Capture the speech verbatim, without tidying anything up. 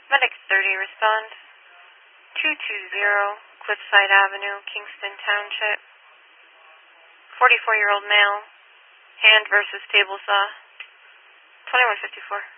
Medic thirty, respond. two two zero, Cliffside Avenue, Kingston Township. forty-four-year-old male, hand versus table saw. twenty-one fifty-four.